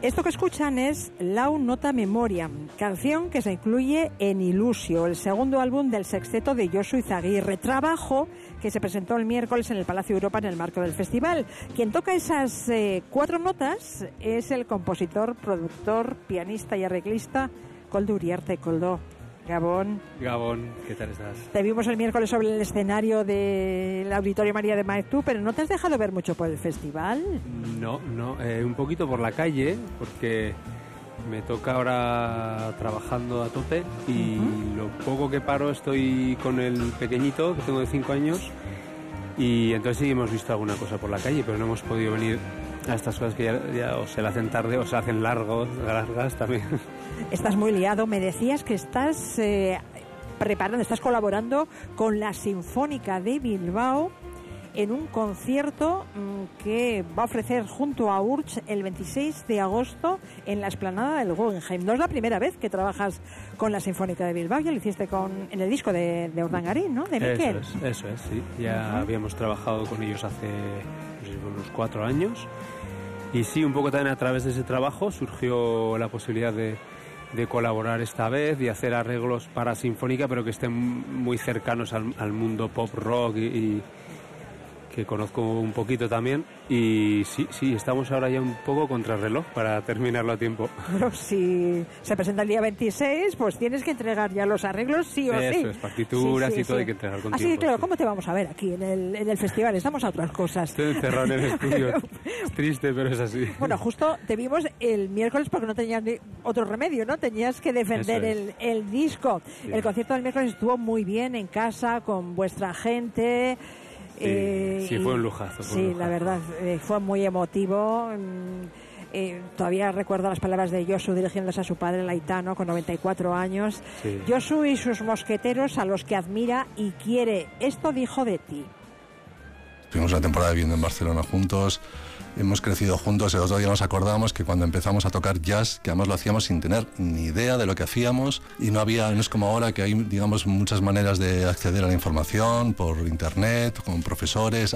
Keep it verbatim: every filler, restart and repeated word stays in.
Esto que escuchan es Lau Nota Memoriam, canción que se incluye en Ilusio, el segundo álbum del sexteto de Josu Izaguirre, trabajo que se presentó el miércoles en el Palacio Europa en el marco del festival. Quien toca esas eh, cuatro notas es el compositor, productor, pianista y arreglista Koldo Uriarte. Koldo, Gabón. Gabón, ¿qué tal estás? Te vimos el miércoles sobre el escenario del Auditorio María de Maeztu, pero ¿no te has dejado ver mucho por el festival? No, no, eh, un poquito por la calle, porque me toca ahora trabajando a tope y uh-huh. lo poco que paro estoy con el pequeñito, que tengo de cinco años, y entonces sí hemos visto alguna cosa por la calle, pero no hemos podido venir a estas cosas que ya, ya o se la hacen tarde o se la hacen largos, largas también. Estás muy liado. Me decías que estás eh, preparando, estás colaborando con la Sinfónica de Bilbao en un concierto mmm, que va a ofrecer junto a Urch el veintiséis de agosto en la explanada del Guggenheim. No es la primera vez que trabajas con la Sinfónica de Bilbao, ya lo hiciste con, en el disco de, de Urdangarín, ¿no? De Miquel. Eso es, eso es, sí. Ya uh-huh. habíamos trabajado con ellos hace no sé, unos cuatro años. Y sí, un poco también a través de ese trabajo surgió la posibilidad de, de colaborar esta vez y hacer arreglos para Sinfónica, pero que estén muy cercanos al, al mundo pop rock y, y que conozco un poquito también. Y sí, sí, estamos ahora ya un poco contrarreloj para terminarlo a tiempo. Pero si se presenta el día veintiséés, pues tienes que entregar ya los arreglos sí o Eso sí. Eso es, partituras sí, sí, y todo sí. hay que entregar con Así tiempo. que claro, sí. ¿cómo te vamos a ver aquí en el, en el festival? Estamos a otras cosas. Estoy encerrado en el estudio. Es triste, pero es así. Bueno, justo te vimos el miércoles porque no tenías ni otro remedio, ¿no? Tenías que defender es. el, el disco. Sí. El concierto del miércoles estuvo muy bien en casa, con vuestra gente. Sí, eh, sí, fue un lujazo. Fue sí, un lujazo. La verdad, eh, fue muy emotivo. Eh, todavía recuerdo las palabras de Josu dirigiéndose a su padre Laitano con noventa y cuatro años. Sí. Josu y sus mosqueteros a los que admira y quiere. Esto dijo de ti. Estuvimos una temporada viviendo en Barcelona juntos, hemos crecido juntos. El otro día nos acordamos que cuando empezamos a tocar jazz, que además lo hacíamos sin tener ni idea de lo que hacíamos, y no había, no es como ahora que hay, digamos, muchas maneras de acceder a la información por internet, con profesores.